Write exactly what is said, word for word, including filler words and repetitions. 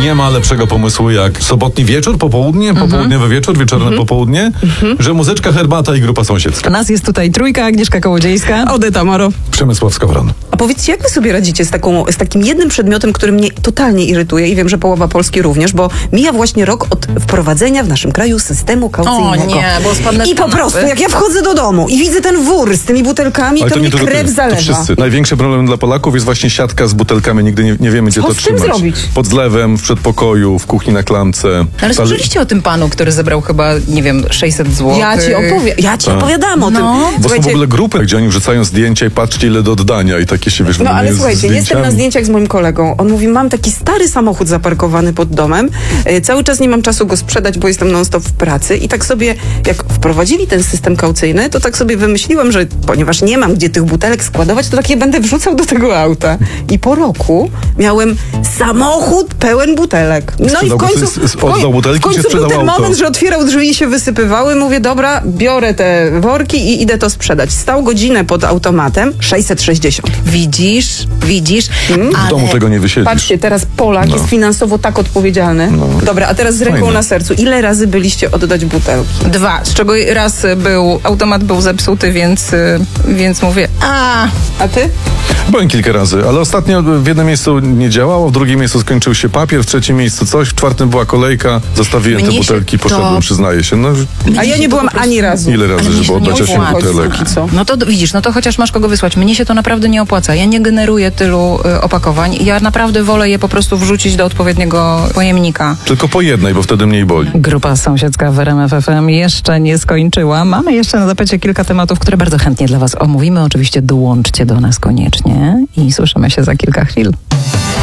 nie ma lepszego pomysłu jak sobotni wieczór, popołudnie, mhm. popołudniowy wieczór, wieczorne mhm. popołudnie, mhm. że muzyczka, herbata i grupa sąsiedzka. Nas jest tutaj trójka, Agnieszka Kołodziejska, Odyta Maro, Przemysław Skowron. A powiedzcie, jak wy sobie radzicie z, taką, z takim jednym przedmiotem, który mnie totalnie irytuje i wiem, że połowa Polski również, bo mija właśnie rok od wprowadzenia w naszym kraju systemu kaucyjnego. O nie, bo spadnę I po prostu, jak ja wchodzę do domu i widzę ten wór z tymi butelkami, Ale to, to mi nie tylko krew ty, zalewa. to wszyscy. Największy problem dla Polaków jest właśnie siatka z butelkami. Nigdy nie, nie wiemy, gdzie Co to z tym trzymać. zrobić? Pod zlewem, w przedpokoju, w kuchni na klamce. Ale słyszeliście o tym panu, który zebrał chyba, nie wiem, sześćset złotych? Ja ci, opowie- ja ci A. opowiadam o No. tym. Bo są w Słuchajcie, ogóle grupy, gdzie oni wrzucają zdjęcia i patrzcie, ile do oddania i takie się, wiesz, No ale z słuchajcie, jestem zdjęciami. na zdjęciach z moim kolegą. On mówi, mam taki stary samochód zaparkowany pod domem. E, cały czas nie mam czasu go sprzedać, bo jestem non-stop w pracy. I tak sobie, jak wprowadzili ten system kaucyjny, to tak sobie wymyśliłem, że ponieważ nie mam gdzie tych butelek składować, to tak je będę wrzucał do tego auta. I po roku miałem samochód pełen butelek. No Sprzedał, i w końcu, s- s- oddał butelki, w końcu czy był sprzedał ten auto? moment, że otwierał drzwi i się wysypywały. Mówię, dobra, biorę te worki i idę to sprzedać. Stał godzinę pod automatem, sześćset sześćdziesiąt. Widzisz, widzisz, Hmm? W domu tego nie wysiedzisz. Patrzcie, teraz Polak No. jest finansowo tak odpowiedzialny. No. Dobra, a teraz z ręką Fajne. na sercu. Ile razy byliście oddać butelki? Dwa, z czego raz był, automat był zepsuty, więc, y, więc mówię, a A ty? Byłem kilka razy, ale ostatnio w jednym miejscu nie działało, w drugim miejscu skończył się papier, w trzecim miejscu coś, w czwartym była kolejka, zostawiłem Mnie te się butelki, poszedłem, to- przyznaję się. No, A ja nie byłam ani razu. ile razy, Ale mnie żeby się to nie oddać osiem opłaca. butelek? Póki co. No to widzisz, no to chociaż masz kogo wysłać. Mnie się to naprawdę nie opłaca. Ja nie generuję tylu y, opakowań. Ja naprawdę wolę je po prostu wrzucić do odpowiedniego pojemnika. Tylko po jednej, bo wtedy mniej boli. Grupa sąsiedzka w R M F F M jeszcze nie skończyła. Mamy jeszcze na tapecie kilka tematów, które bardzo chętnie dla Was omówimy. Oczywiście dołączcie do nas koniecznie i słyszymy się za kilka chwil.